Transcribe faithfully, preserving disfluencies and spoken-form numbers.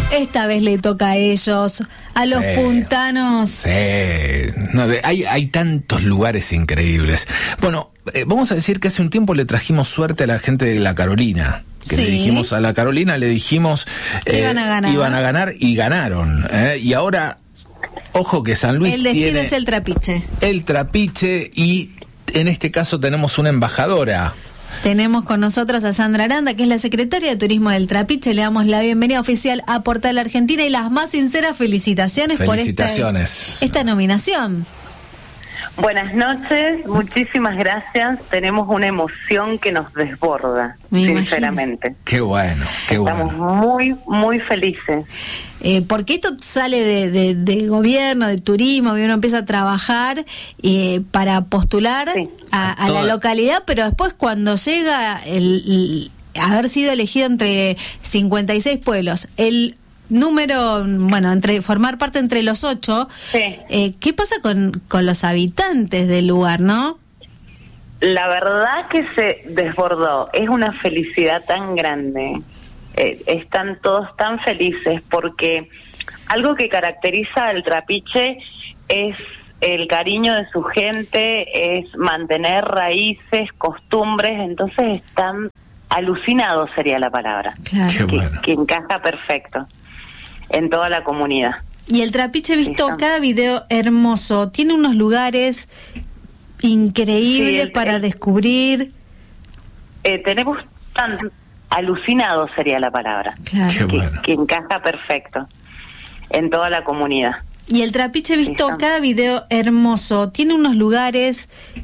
Esta vez le toca a ellos, a los sí, puntanos. Sí, no, de, hay, hay tantos lugares increíbles. Bueno, eh, vamos a decir que hace un tiempo le trajimos suerte a la gente de La Carolina. Que sí. le dijimos a La Carolina, le dijimos... Eh, iban a ganar. Iban a ganar y ganaron. Eh, y ahora, ojo que San Luis el destino tiene es el trapiche. El trapiche y en este caso tenemos una embajadora. Tenemos con nosotros a Sandra Aranda, que es la secretaria de Turismo del Trapiche. Le damos la bienvenida oficial a Portal Argentina y las más sinceras felicitaciones, felicitaciones. por esta, esta nominación. Buenas noches, muchísimas gracias. Tenemos una emoción que nos desborda, Me sinceramente. imagino. Qué bueno, qué bueno. Estamos muy, muy felices. Eh, porque esto sale de, de, de gobierno, de turismo, y uno empieza a trabajar eh, para postular sí. a, a la localidad, pero después cuando llega el, el haber sido elegido entre cincuenta y seis pueblos, el número, bueno, entre formar parte entre los ocho, sí. eh, ¿qué pasa con, con los habitantes del lugar, no? La verdad que se desbordó, es una felicidad tan grande, eh, están todos tan felices porque algo que caracteriza al Trapiche es el cariño de su gente, es mantener raíces, costumbres, entonces están alucinados sería la palabra, Claro. Qué que, bueno. que encaja perfecto en toda la comunidad. Y el Trapiche, he visto Sí, cada video hermoso, tiene unos lugares increíbles Sí, el- para el- descubrir. Eh, tenemos tan alucinados sería la palabra, Claro. Qué que, bueno. que encaja perfecto en toda la comunidad. Y el Trapiche, he visto Sí, cada video hermoso, tiene unos lugares